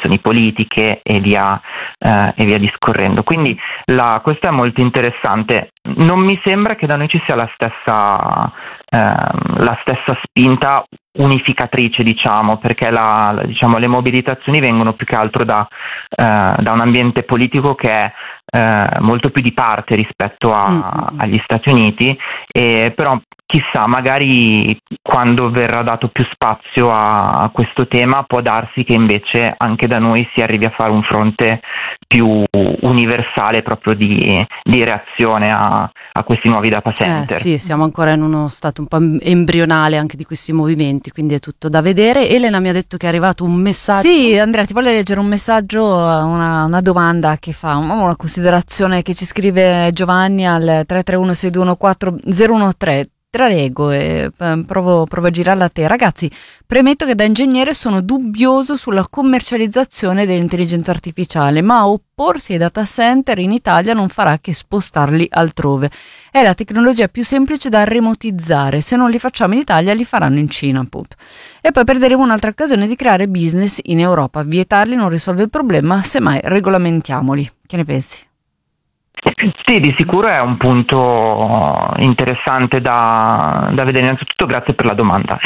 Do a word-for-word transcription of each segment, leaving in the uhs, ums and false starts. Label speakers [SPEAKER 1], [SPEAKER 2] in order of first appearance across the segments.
[SPEAKER 1] motivazioni politiche e via, eh, e via discorrendo. Quindi la, questo è molto interessante. Non mi sembra che da noi ci sia la stessa, ehm, la stessa spinta unificatrice, diciamo, perché la, la- diciamo, le mobilitazioni vengono più che altro da, eh, da un ambiente politico che è eh, molto più di parte rispetto a-
[SPEAKER 2] Mm, mm,
[SPEAKER 1] agli Stati Uniti, e però chissà, magari quando verrà dato più spazio a, a questo tema può darsi che invece anche da noi si arrivi a fare un fronte più universale proprio di, di reazione a, a questi nuovi data
[SPEAKER 2] Eh
[SPEAKER 1] center.
[SPEAKER 2] sì, siamo ancora in uno stato un po' em- embrionale anche di questi movimenti, quindi è tutto da vedere. Elena mi ha detto che è arrivato un messaggio.
[SPEAKER 3] Sì, Andrea, ti voglio leggere un messaggio, una, una domanda che fa, una considerazione che ci scrive Giovanni al tre tre uno sei due uno quattro zero uno tre. Te la leggo e eh, provo, provo a girarla a te. Ragazzi, premetto che da ingegnere sono dubbioso sulla commercializzazione dell'intelligenza artificiale, ma opporsi ai data center in Italia non farà che spostarli altrove. È la tecnologia più semplice da remotizzare. Se non li facciamo in Italia, li faranno in Cina, appunto. E poi perderemo un'altra occasione di creare business in Europa. Vietarli non risolve il problema, semmai regolamentiamoli. Che ne pensi?
[SPEAKER 1] Sì, di sicuro è un punto interessante da, da vedere. Innanzitutto grazie per la domanda.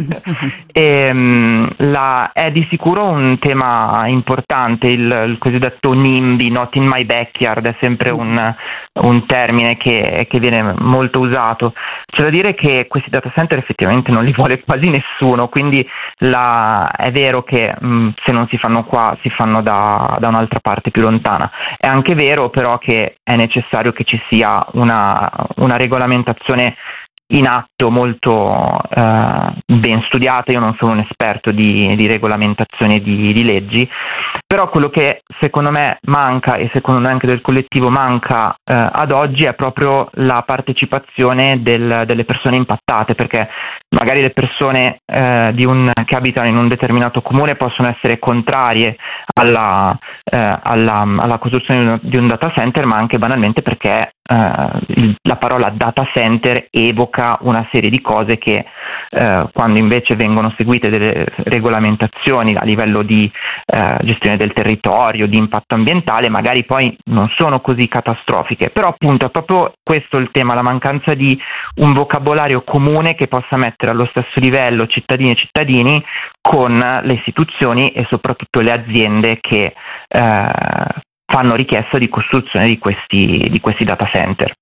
[SPEAKER 1] Ehm, la- è di sicuro un tema importante, il, il cosiddetto NIMBY, not in my backyard, è sempre un, un termine che, che viene molto usato. C'è da dire che questi data center effettivamente non li vuole quasi nessuno, quindi la- è vero che mh, se non si fanno qua si fanno da, da un'altra parte più lontana. È anche vero però che è necessario che ci sia una, una regolamentazione in atto molto eh, ben studiata. Io non sono un esperto di, di regolamentazione di, di leggi, però quello che secondo me manca, e secondo me anche del collettivo manca eh, ad oggi, è proprio la partecipazione del, delle persone impattate, perché magari le persone eh, di un, che abitano in un determinato comune possono essere contrarie alla, eh, alla, alla costruzione di un, di un data center, ma anche banalmente perché eh, il- la parola data center evoca una serie di cose che eh, quando invece vengono seguite delle regolamentazioni a livello di eh, gestione del territorio, di impatto ambientale, magari poi non sono così catastrofiche. Però appunto è proprio questo il tema, la mancanza di un vocabolario comune che possa mettere allo stesso livello cittadini e cittadini con le istituzioni e soprattutto le aziende che eh, fanno richiesta di costruzione di questi, di questi data center.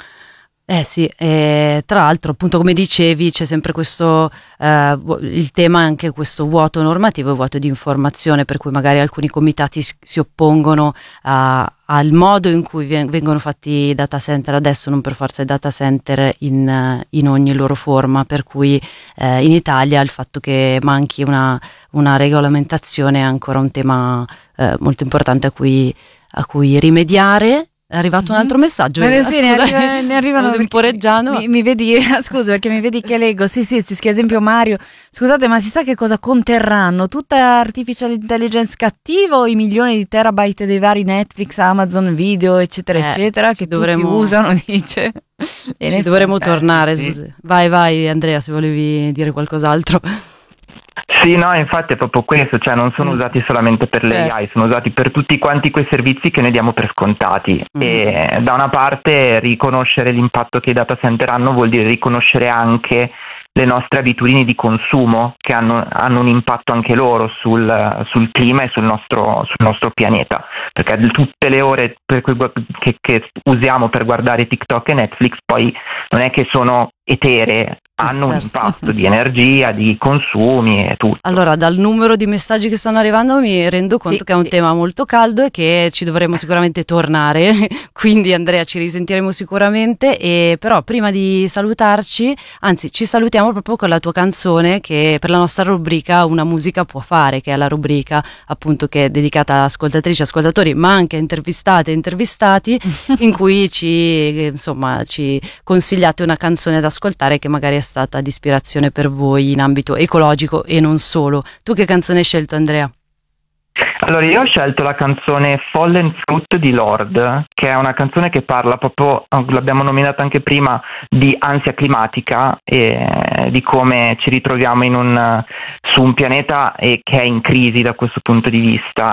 [SPEAKER 2] Eh sì, e tra l'altro appunto come dicevi c'è sempre questo, eh, vu- il tema è anche questo vuoto normativo e vuoto di informazione, per cui magari alcuni comitati s- si oppongono a- al modo in cui vien- vengono fatti i data center adesso, non per forza i data center in, eh, in ogni loro forma, per cui eh, in Italia il fatto che manchi una, una regolamentazione è ancora un tema eh, molto importante a cui, a cui rimediare. È arrivato un altro messaggio.
[SPEAKER 3] Ma
[SPEAKER 2] eh,
[SPEAKER 3] sì, ne,
[SPEAKER 2] scusa,
[SPEAKER 3] arriva- ne arrivano
[SPEAKER 2] stavo temporeggiando.
[SPEAKER 3] perché mi, mi vedi, scusa perché mi vedi che leggo, sì sì, ci scrive ad esempio Mario, scusate ma si sa che cosa conterranno? Tutta artificial intelligence cattiva o i milioni di terabyte dei vari Netflix, Amazon Video eccetera
[SPEAKER 2] Eh,
[SPEAKER 3] eccetera
[SPEAKER 2] ci
[SPEAKER 3] che
[SPEAKER 2] dovremo-
[SPEAKER 3] tutti usano, dice. E
[SPEAKER 2] Ci
[SPEAKER 3] ne-
[SPEAKER 2] dovremo
[SPEAKER 1] eh,
[SPEAKER 2] tornare.
[SPEAKER 1] sì.
[SPEAKER 2] Susi. Vai, vai, Andrea, se volevi dire qualcos'altro.
[SPEAKER 1] Sì, no, infatti è proprio questo, cioè non sono
[SPEAKER 2] Mm.
[SPEAKER 1] usati solamente per le
[SPEAKER 3] Certo.
[SPEAKER 1] A I, sono usati per tutti quanti quei servizi che noi diamo per scontati.
[SPEAKER 2] Mm.
[SPEAKER 1] E da una parte riconoscere l'impatto che i data center hanno vuol dire riconoscere anche le nostre abitudini di consumo, che hanno, hanno un impatto anche loro sul, sul clima e sul nostro, sul nostro pianeta, perché tutte le ore per cui, che, che usiamo per guardare TikTok e Netflix poi non è che sono eteree, hanno un
[SPEAKER 2] certo.
[SPEAKER 1] impatto di energia, di consumi e tutto.
[SPEAKER 2] Allora, dal numero di messaggi che stanno arrivando mi rendo conto
[SPEAKER 3] Sì,
[SPEAKER 2] che è un
[SPEAKER 3] sì.
[SPEAKER 2] tema molto caldo e che ci dovremo sicuramente tornare, quindi Andrea ci risentiremo sicuramente, e però prima di salutarci, anzi ci salutiamo proprio con la tua canzone che per la nostra rubrica Una musica può fare, che è la rubrica appunto che è dedicata a ascoltatrici, ascoltatori, ma anche a intervistate e intervistati, in cui ci, insomma, ci consigliate una canzone da ascoltare che magari è stata di ispirazione per voi in ambito ecologico e non solo. Tu che canzone hai scelto, Andrea?
[SPEAKER 1] Allora, io ho scelto la canzone Fallen Fruit di Lord, che è una canzone che parla proprio, l'abbiamo nominata anche prima, di ansia climatica e di come ci ritroviamo in un, su un pianeta e che è in crisi da questo punto di vista,